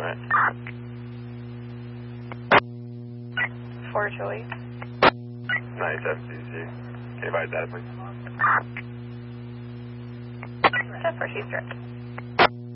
Alright. 4 Joey. 97 CC. Okay, by that, please. 10 for She's direct.